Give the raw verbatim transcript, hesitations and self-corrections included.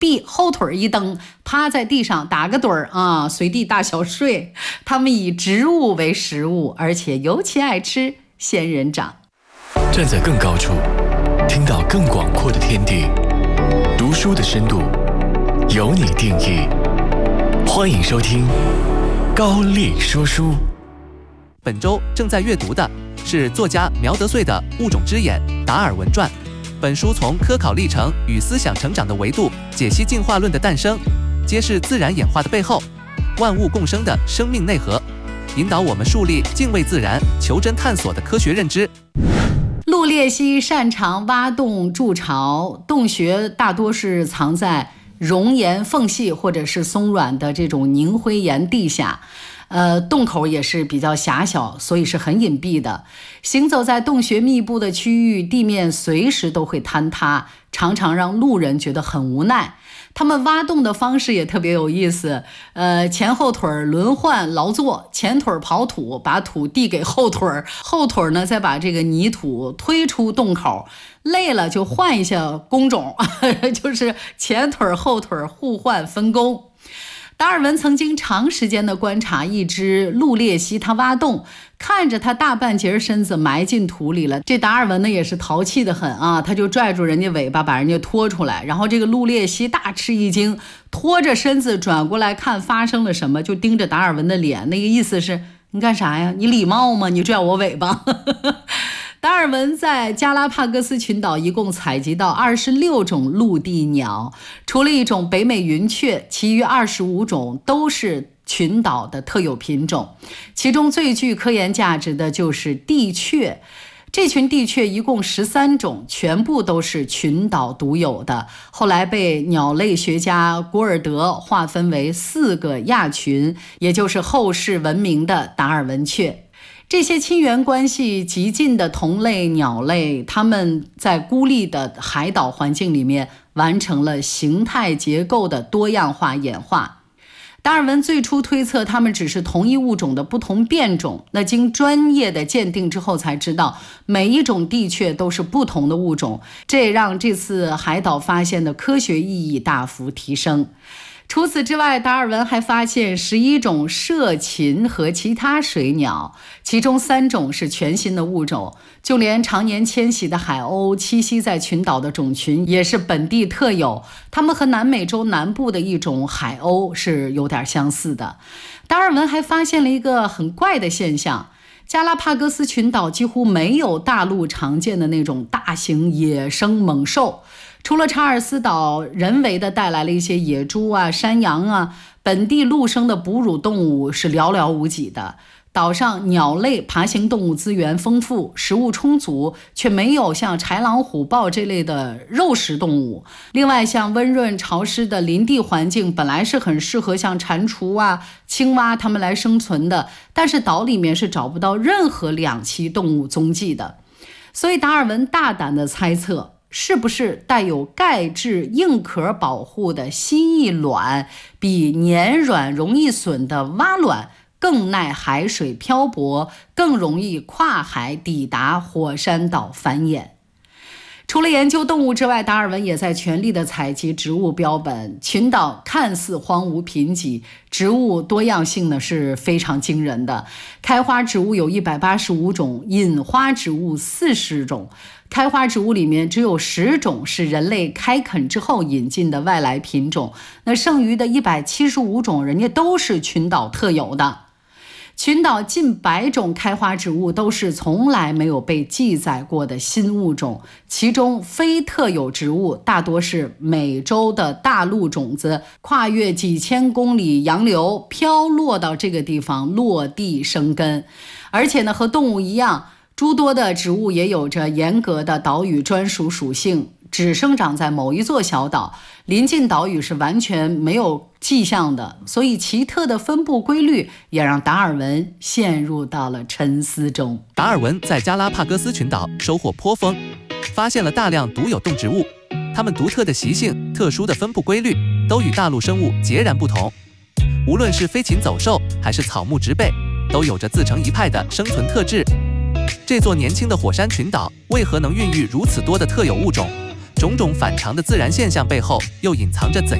，B 后腿一蹬，趴在地上打个盹儿啊，随地大小睡。它们以植物为食物，而且尤其爱吃仙人掌。 站在更高处，听到更广阔的天地，读书的深度由你定义。欢迎收听高丽说书。 本周正在阅读的是作家苗德穗的《物种之眼：达尔文传》。本书从科考历程与思想成长的维度解析进化论的诞生，揭示自然演化的背后，万物共生的生命内核，引导我们树立敬畏自然、求真探索的科学认知。 陆鬣蜥擅长挖洞筑巢，洞穴大多是藏在熔岩缝隙或者是松软的这种凝灰岩地下。呃，洞口也是比较狭小，所以是很隐蔽的。行走在洞穴密布的区域，地面随时都会坍塌，常常让路人觉得很无奈。他们挖洞的方式也特别有意思，呃，前后腿轮换劳作，前腿刨土，把土递给后腿，后腿呢再把这个泥土推出洞口，累了就换一下工种，就是前腿后腿互换分工。达尔文曾经长时间的观察一只陆鬣蜥，它挖洞，看着它大半截身子埋进土里了。这达尔文呢也是淘气的很啊，他就拽住人家尾巴把人家拖出来，然后这个陆鬣蜥大吃一惊，拖着身子转过来看发生了什么，就盯着达尔文的脸，那个意思是你干啥呀？你礼貌吗？你拽我尾巴。达尔文在加拉帕戈斯群岛一共采集到二十六种陆地鸟，除了一种北美云雀，其余二十五种都是群岛的特有品种。其中最具科研价值的就是帝雀，这群帝雀一共十三种，全部都是群岛独有的，后来被鸟类学家古尔德划分为四个亚群，也就是后世闻名的达尔文雀。这些亲缘关系极近的同类鸟类，它们在孤立的海岛环境里面完成了形态结构的多样化演化。达尔文最初推测它们只是同一物种的不同变种，那经专业的鉴定之后才知道每一种帝雀都是不同的物种，这也让这次海岛发现的科学意义大幅提升。除此之外，达尔文还发现十一种涉禽和其他水鸟，其中三种是全新的物种，就连常年迁徙的海鸥栖息在群岛的种群也是本地特有，它们和南美洲南部的一种海鸥是有点相似的。达尔文还发现了一个很怪的现象，加拉帕戈斯群岛几乎没有大陆常见的那种大型野生猛兽，除了查尔斯岛人为的带来了一些野猪啊、山羊啊，本地陆生的哺乳动物是寥寥无几的。岛上鸟类、爬行动物资源丰富，食物充足，却没有像豺狼、虎豹这类的肉食动物。另外，像温润潮湿的林地环境本来是很适合像蟾蜍啊、青蛙它们来生存的，但是岛里面是找不到任何两栖动物踪迹的。所以达尔文大胆地猜测，是不是带有钙质硬壳保护的蜥蜴卵比黏软容易损的蛙卵更耐海水漂泊，更容易跨海抵达火山岛繁衍？除了研究动物之外，达尔文也在全力的采集植物标本。群岛看似荒芜贫瘠，植物多样性呢是非常惊人的。开花植物有一百八十五种，隐花植物四十种。开花植物里面只有十种是人类开垦之后引进的外来品种，那剩余的一百七十五种人家都是群岛特有的。群岛近百种开花植物都是从来没有被记载过的新物种，其中非特有植物大多是美洲的大陆种子，跨越几千公里洋流飘落到这个地方落地生根。而且呢，和动物一样，诸多的植物也有着严格的岛屿专属属性，只生长在某一座小岛，临近岛屿是完全没有迹象的，所以奇特的分布规律也让达尔文陷入到了沉思中。 达尔文在加拉帕戈斯群岛收获颇丰，发现了大量独有动植物，它们独特的习性、特殊的分布规律都与大陆生物截然不同。无论是飞禽走兽还是草木植被，都有着自成一派的生存特质。这座年轻的火山群岛为何能孕育如此多的特有物种？ 种种反常的自然现象背后又隐藏着怎